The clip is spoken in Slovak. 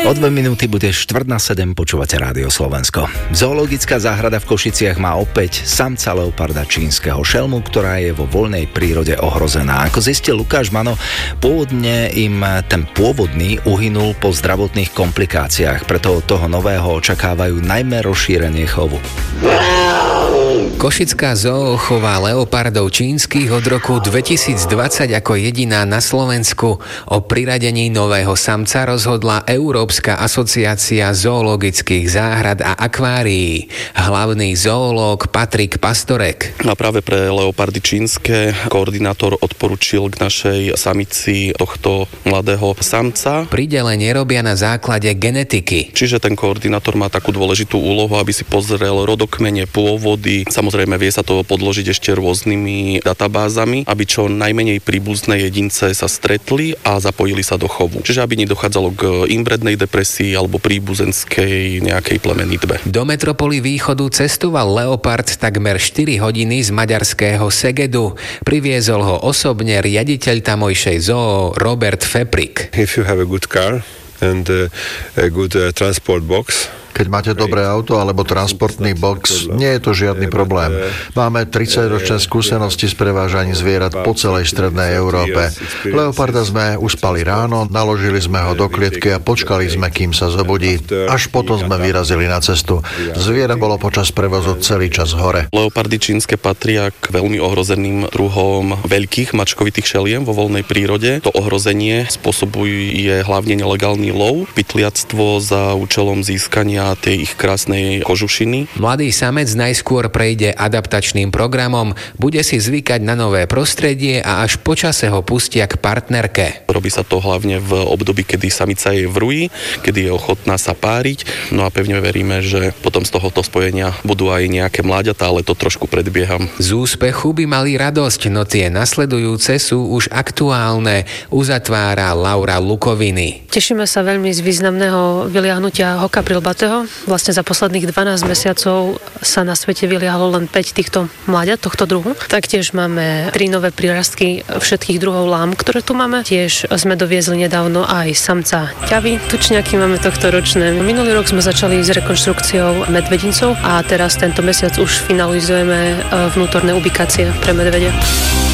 O 2 minúty bude 6:45, počúvate Rádio Slovensko. Zoologická záhrada v Košiciach má opäť samca leoparda čínskeho šelmu, ktorá je vo voľnej prírode ohrozená. Ako zistil Lukáš Mano, pôvodne im ten pôvodný uhynul po zdravotných komplikáciách, preto od toho nového očakávajú najmä rozšírenie chovu. Košická zoo chová leopardov čínskych od roku 2020 ako jediná na Slovensku. O priradení nového samca rozhodla Európska asociácia zoologických záhrad a akvárií. Hlavný zoológ Patrik Pastorek. A práve pre leopardy čínske koordinátor odporučil k našej samici tohto mladého samca. Pridelenie robia na základe genetiky. Čiže ten koordinátor má takú dôležitú úlohu, aby si pozrel rodokmene, pôvody. Samozrejme vie sa to podložiť ešte rôznymi databázami, aby čo najmenej príbuzné jedince sa stretli a zapojili sa do chovu. Čiže aby nedochádzalo k inbrednej depresii alebo príbuzenskej nejakej plemenitbe. Do metropoly východu cestoval leopard takmer 4 hodiny z maďarského Segedu. Priviezol ho osobne riaditeľ tamojšej zoo Robert Feprik. If you have a good car and a good transport box, keď máte dobré auto alebo transportný box, nie je to žiadny problém. Máme 30-ročné skúsenosti s prevážaním zvierat po celej strednej Európe. Leoparda sme uspali ráno, naložili sme ho do klietky a počkali sme, kým sa zobudí. Až potom sme vyrazili na cestu. Zviera bolo počas prevozu celý čas hore. Leopardy čínske patria k veľmi ohrozeným druhom veľkých mačkovitých šeliem vo voľnej prírode. To ohrozenie spôsobuje hlavne nelegálny lov, pytliactvo za účelom získania tej ich krásnej kožušiny. Mladý samec najskôr prejde adaptačným programom, bude si zvykať na nové prostredie a až počase ho pustia k partnerke. Robí sa to hlavne v období, kedy samica je v rúji, kedy je ochotná sa páriť, no a pevne veríme, že potom z tohoto spojenia budú aj nejaké mláďatá, ale to trošku predbieham. Z úspechu by mali radosť, no tie nasledujúce sú už aktuálne, uzatvára Laura Lukoviny. Tešíme sa veľmi z významného vyliahnutia hoka prilbatého. Vlastne za posledných 12 mesiacov sa na svete vyliahlo len 5 týchto mláďat tohto druhu. Taktiež máme 3 nové prírastky všetkých druhov lám, ktoré tu máme. Tiež sme doviezli nedávno aj samca ťavy. Tučňaky máme tohto ročné. Minulý rok sme začali s rekonštrukciou medvedincov a teraz tento mesiac už finalizujeme vnútorné ubikácie pre medvede.